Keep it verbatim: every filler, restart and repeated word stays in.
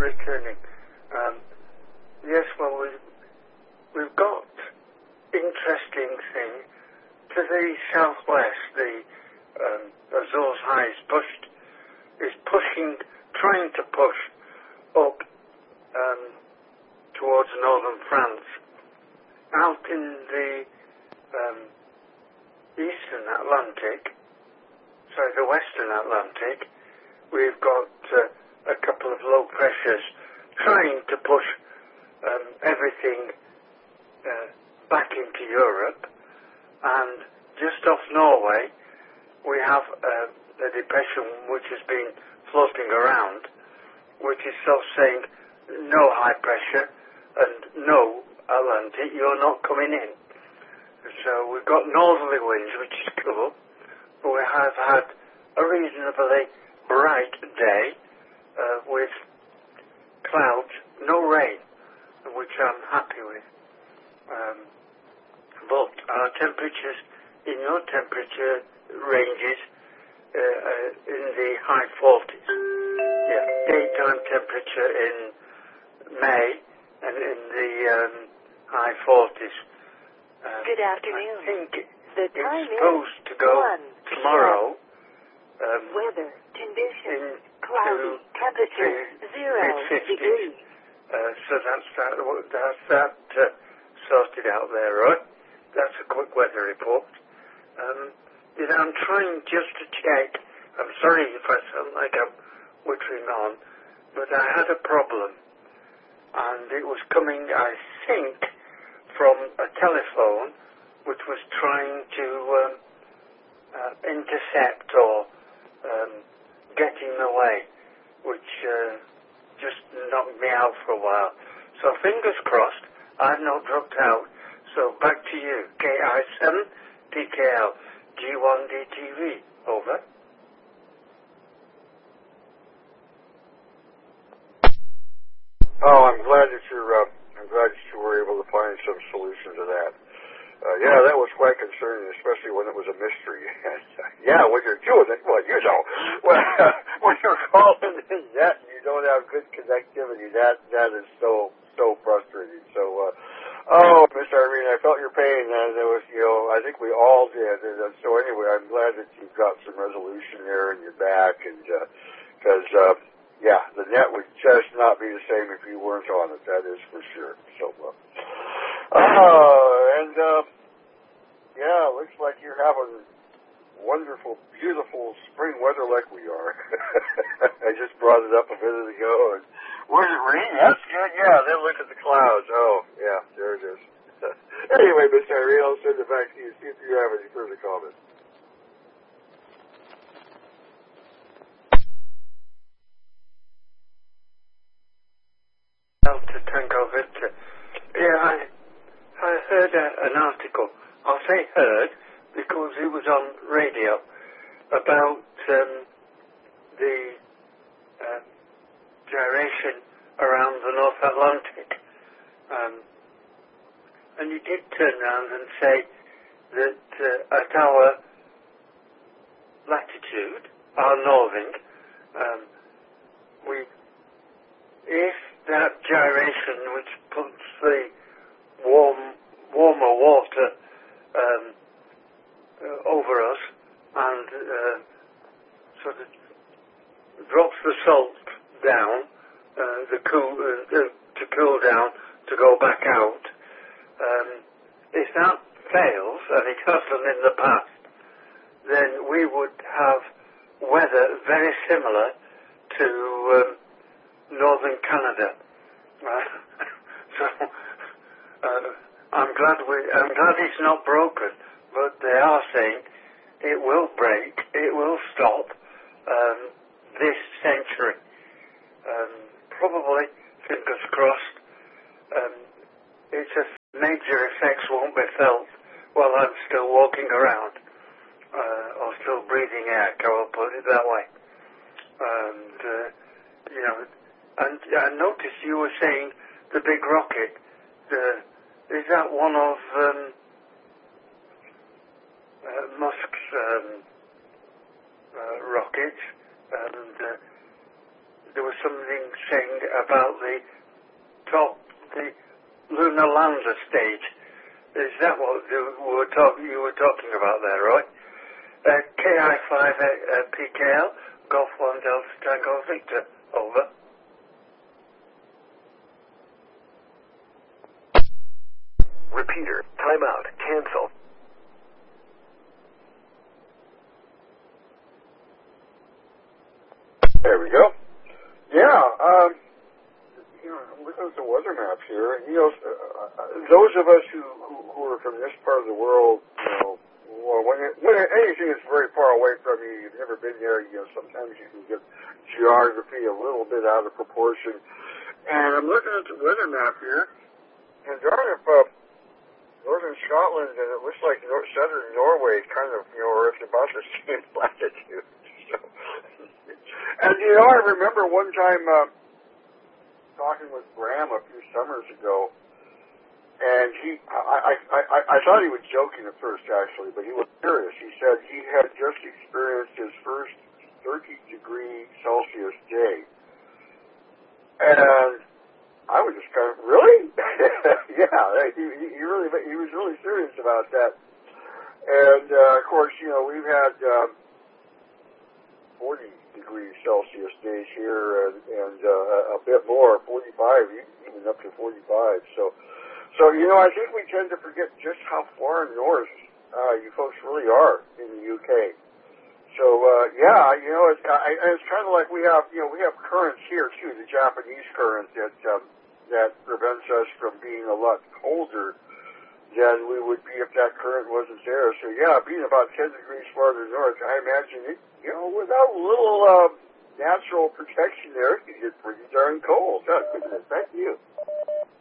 returning. Um, yes, well, we, we've got interesting thing to the southwest. The um, Azores High is pushed, is pushing, trying to push up um, towards northern France. Out in the um, eastern Atlantic, sorry, the western Atlantic, we've got uh, a couple of low pressures trying to push um, everything uh, back into Europe, and just off Norway we have uh, a depression which has been floating around, which is sort of saying no high pressure and no Atlantic, you're not coming in. So we've got northerly winds, which is cool, but we have had a reasonably bright day uh, with clouds, no rain, which I'm happy with. Um, but our temperatures in your temperature ranges uh, uh, in the high forties. Yeah, daytime temperature in May and in the um, high forties. Um, Good afternoon. I think the it's time supposed is to go one tomorrow. Um, Weather conditions in cloudy. Temperature zero mid-fifties. degrees. Uh, so that's that. That's that uh, sorted out there, right? That's a quick weather report. Um, you know, I'm trying just to check. I'm sorry if I sound like I'm wittering on, but I had a problem, and it was coming, I think, from a telephone which was trying to um, uh, intercept or um, get in the way, which uh, just knocked me out for a while. So fingers crossed, I've not dropped out. So back to you, K I seven T K L G one D T V, over. Oh, I'm glad that you're. Uh, I'm glad that you were able to find some solution to that. Uh, yeah, that was quite concerning, especially when it was a mystery. Yeah, when you're doing it, well, you know, when, when you're calling in that and you don't have good connectivity, that that is so so frustrating. So, uh, oh, Miss Irene, I felt your pain, and it was, you know, I think we all did. And uh, so anyway, I'm glad that you've got some resolution there and you're back, and because. Uh, uh, Yeah, the net would just not be the same if you weren't on it. That is for sure. So, uh, uh and uh, yeah, looks like you're having wonderful, beautiful spring weather like we are. I just brought it up a minute ago. And was it raining? That's good. Yeah. Then look at the clouds. Oh, yeah, there it is. Anyway, Miss Irene, I'll send it back to you. See if you have any further comments. To Tango Victor. Yeah, I, I heard a, an article. I'll say heard because it was on radio about um, the uh, gyration around the North Atlantic. Um, and he did turn around and say that uh, at our latitude, our northing, um, we, if that gyration which puts the warm, warmer water um, uh, over us and uh, sort of drops the salt down, uh, the cool, uh, uh, to cool down, to go back out. Um, if that fails, and it hasn't in the past, then we would have weather very similar to um, northern Canada. Uh, so uh, I'm glad we, I'm glad it's not broken, but they are saying it will break, it will stop um, this century. Um, probably, fingers crossed, um, its major effects won't be felt while I'm still walking around uh, or still breathing air, I will put it that way. And uh, you know. And I noticed you were saying the big rocket. The, is that one of um, uh, Musk's um, uh, rockets? And uh, there was something saying about the top, the lunar lander stage. Is that what you were, talk, you were talking about there, right? Uh, K I five uh, P K L, Golf one Delta Tango Victor, over. Repeater, timeout, cancel. There we go. Yeah, um, you know, I'm looking at the weather maps here, and, you know, uh, those of us who, who, who are from this part of the world, you know, well, when, it, when anything is very far away from you, you've never been there, you know, sometimes you can get geography a little bit out of proportion. And I'm looking at the weather map here, and darn if, uh, northern Scotland, and it looks like north, southern Norway kind of, you know, are at about the same latitude. So, and, you know, I remember one time uh, talking with Graham a few summers ago, and he, I, I, I, I thought he was joking at first, actually, but he was serious. He said he had just experienced his first thirty degree Celsius day. And I was just kind of, really? Yeah, he, he really, he was really serious about that. And, uh, of course, you know, we've had um, forty degrees Celsius days here and, and uh, a bit more, forty-five, even up to forty-five. So, so, you know, I think we tend to forget just how far north uh, you folks really are in the U K. So, uh, yeah, you know, it's, I, it's kind of like we have, you know, we have currents here, too, the Japanese current that um, that prevents us from being a lot colder than we would be if that current wasn't there. So, yeah, being about ten degrees farther north, I imagine, it, you know, without a little uh, natural protection there, it could get pretty darn cold. Oh, goodness, thank you.